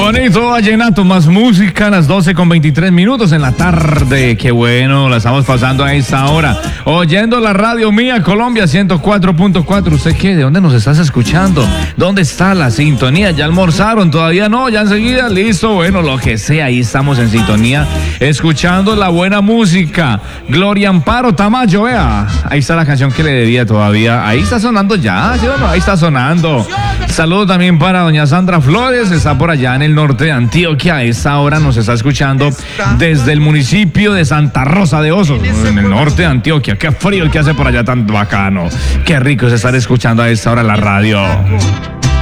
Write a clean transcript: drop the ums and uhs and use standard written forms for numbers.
Bonito vallenato, más música a las 12:23 en la tarde. Qué bueno, la estamos pasando a esta hora. Oyendo la radio mía, Colombia 104.4. ¿Usted qué? ¿De dónde nos estás escuchando? ¿Dónde está la sintonía? ¿Ya almorzaron? ¿Todavía no? ¿Ya enseguida? Listo, bueno, lo que sea, ahí estamos en sintonía, escuchando la buena música. Gloria Amparo Tamayo, vea. Ahí está la canción que le debía todavía. Ahí está sonando ya, ¿sí o no? Ahí está sonando. Saludo también para doña Sandra Flores, está por allá en el norte de Antioquia. A esta hora nos está escuchando desde el municipio de Santa Rosa de Osos, en el norte de Antioquia. Qué frío el que hace por allá, tan bacano. Qué rico es estar escuchando a esta hora la radio.